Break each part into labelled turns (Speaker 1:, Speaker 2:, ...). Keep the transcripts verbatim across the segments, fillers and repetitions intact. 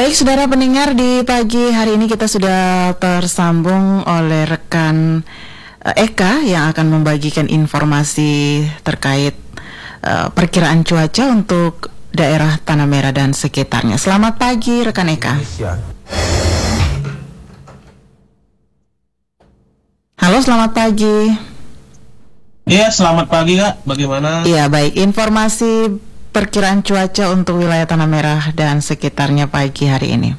Speaker 1: Baik, saudara pendengar, di pagi hari ini kita sudah tersambung oleh rekan uh, Eka yang akan membagikan informasi terkait uh, perkiraan cuaca untuk daerah Tanah Merah dan sekitarnya. Selamat pagi, rekan Eka. Halo, selamat pagi.
Speaker 2: Iya, selamat pagi Kak. Bagaimana?
Speaker 1: Iya, baik. Informasi perkiraan cuaca untuk wilayah Tanah Merah dan sekitarnya pagi hari ini.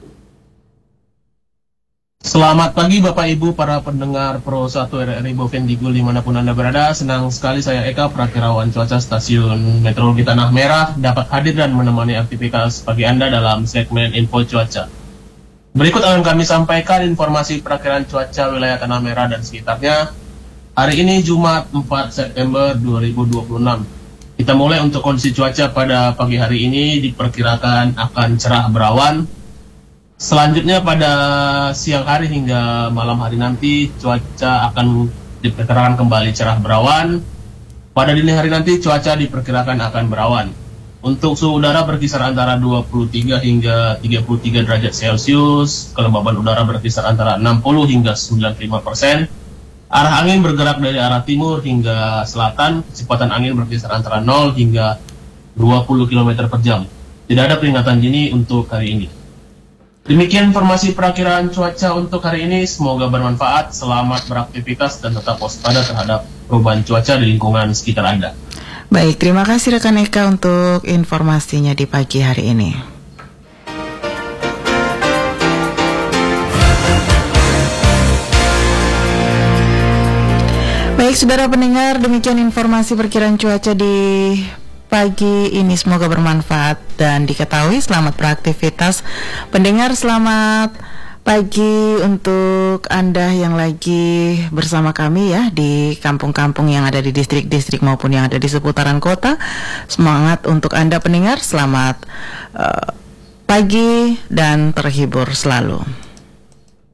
Speaker 2: Selamat pagi Bapak Ibu para pendengar Pro satu R R I Bovendigul dimanapun Anda berada. Senang sekali saya Eka, Prakirawan Cuaca Stasiun Meteorologi Tanah Merah, dapat hadir dan menemani aktivitas pagi Anda dalam segmen Info Cuaca. Berikut akan kami sampaikan informasi perakiraan cuaca wilayah Tanah Merah dan sekitarnya hari ini Jumat empat September dua ribu dua puluh enam. Kita mulai untuk kondisi cuaca pada pagi hari ini diperkirakan akan cerah berawan. Selanjutnya pada siang hari hingga malam hari nanti cuaca akan diperkirakan kembali cerah berawan. Pada dini hari nanti cuaca diperkirakan akan berawan. Untuk suhu udara berkisar antara dua puluh tiga hingga tiga puluh tiga derajat Celcius. Kelembaban udara berkisar antara enam puluh hingga sembilan puluh lima persen. Arah angin bergerak dari arah timur hingga selatan, kecepatan angin berkisar antara nol hingga dua puluh kilometer per jam. Tidak ada peringatan dini untuk hari ini. Demikian informasi perakiraan cuaca untuk hari ini, semoga bermanfaat, selamat beraktivitas dan tetap waspada terhadap perubahan cuaca di lingkungan sekitar Anda.
Speaker 1: Baik, terima kasih rekan Eka untuk informasinya di pagi hari ini. Baik, saudara pendengar, demikian informasi perkiraan cuaca di pagi ini, semoga bermanfaat dan diketahui. Selamat beraktivitas. Pendengar, selamat pagi untuk Anda yang lagi bersama kami ya di kampung-kampung yang ada di distrik-distrik maupun yang ada di seputaran kota. Semangat untuk Anda pendengar, selamat uh, pagi dan terhibur selalu.